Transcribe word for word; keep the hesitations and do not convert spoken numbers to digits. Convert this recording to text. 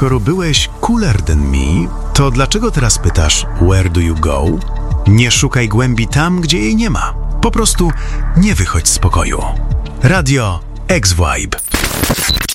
skoro byłeś cooler than me, to dlaczego teraz pytasz where do you go? Nie szukaj głębi tam, gdzie jej nie ma. Po prostu nie wychodź z pokoju. Radio X-Vibe.